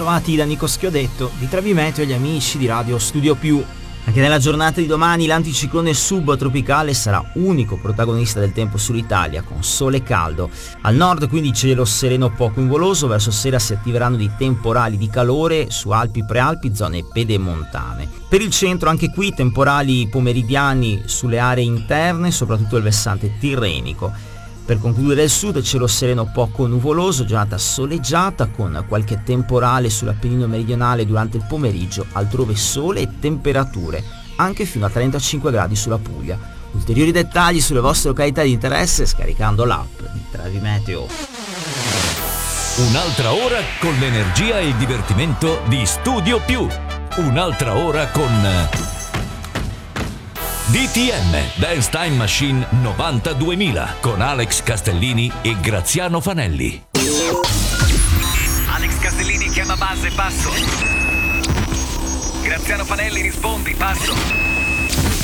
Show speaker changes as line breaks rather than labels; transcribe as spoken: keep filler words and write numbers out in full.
bentrovati da Nico Schiodetto di Trevi Meteo e gli amici di Radio Studio Più. Anche nella giornata di domani l'anticiclone subtropicale sarà unico protagonista del tempo sull'Italia, con sole e caldo. Al nord quindi cielo sereno poco nuvoloso, verso sera si attiveranno dei temporali di calore su Alpi, Prealpi, zone pedemontane. Per il centro anche qui temporali pomeridiani sulle aree interne, soprattutto il versante tirrenico. Per concludere il sud, cielo sereno poco nuvoloso, giornata soleggiata con qualche temporale sull'Appennino meridionale durante il pomeriggio, altrove sole e temperature, anche fino a trentacinque gradi sulla Puglia. Ulteriori dettagli sulle vostre località di interesse scaricando l'app di Trevi Meteo.
Un'altra ora con l'energia e il divertimento di Studio Più. Un'altra ora con D T M Dance Time Machine novantaduemila con Alex Castellini e Graziano Fanelli.
Alex Castellini chiama base, passo. Graziano Fanelli rispondi, passo.